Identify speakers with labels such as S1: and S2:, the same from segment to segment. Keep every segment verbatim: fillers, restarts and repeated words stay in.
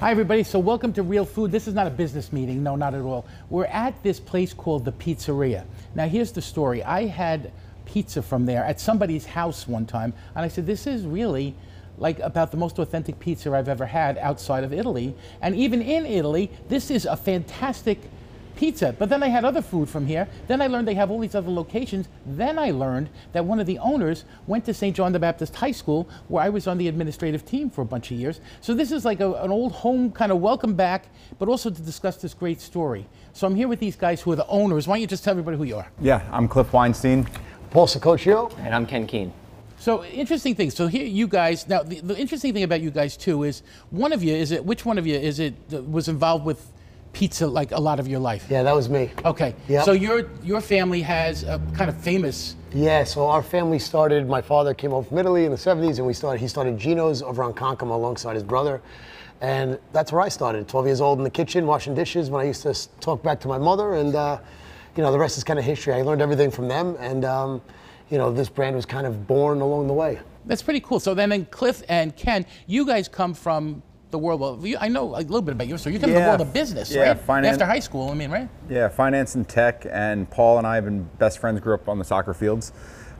S1: Hi everybody, so welcome to Real Food. This is not a business meeting, no, not at all. We're at this place called The Pizzeria. Now here's the story. I had pizza from there at somebody's house one time, and I said, this is really like about the most authentic pizza I've ever had outside of Italy. And even in Italy, this is a fantastic pizza. But then I had other food from here. Then I learned they have all these other locations. Then I learned that one of the owners went to Saint John the Baptist High School, where I was on the administrative team for a bunch of years. So this is like a, an old home kind of welcome back, but also to discuss this great story. So I'm here with these guys who are the owners. Why don't you just tell everybody who you are?
S2: Yeah, I'm Cliff Weinstein.
S3: Paul Sacoccio.
S4: And I'm Ken Keene.
S1: So interesting things. So here you guys, now the, the interesting thing about you guys too is one of you, is it, which one of you is it, uh, was involved with pizza like a lot of your life?
S3: Yeah, that was me.
S1: Okay.
S3: Yep.
S1: So your your family has a kind of famous.
S3: Yeah, so our family started, my father came over from Italy in the seventies, and we started, he started Gino's over on Concom alongside his brother. And that's where I started, twelve years old in the kitchen, washing dishes when I used to s- talk back to my mother. And, uh, you know, the rest is kind of history. I learned everything from them. And, um, you know, this brand was kind of born along the way.
S1: That's pretty cool. So then, then Cliff and Ken, you guys come from the world of, you- I know a little bit about you, so you come from the
S2: Yeah,
S1: world of business,
S2: yeah,
S1: right?
S2: finance.
S1: After high school, I mean, right?
S2: Yeah, finance and tech, and Paul and I have been best friends, grew up on the soccer fields.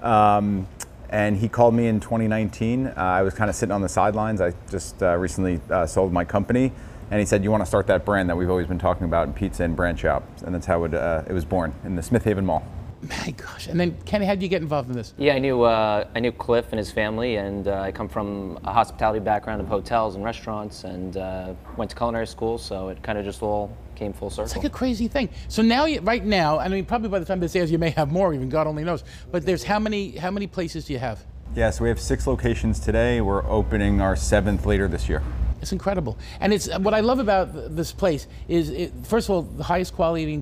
S2: Um, and he called me in twenty nineteen. Uh, I was kind of sitting on the sidelines. I just uh, recently uh, sold my company. And he said, you want to start that brand that we've always been talking about in pizza and branch out. And that's how it, uh, it was born, in the Smith Haven Mall.
S1: My gosh. And then, Ken, how did you get involved in this?
S4: Yeah, I knew uh, I knew Cliff and his family, and uh, I come from a hospitality background of hotels and restaurants, and uh, went to culinary school, so it kind of just all came full circle.
S1: It's like a crazy thing. So now, you, right now, I mean, probably by the time this airs, you may have more, even God only knows. But there's how many, how many places do you have?
S2: Yeah, so we have six locations today. We're opening our seventh later this year.
S1: It's incredible. And it's what I love about th- this place is, it, first of all, the highest quality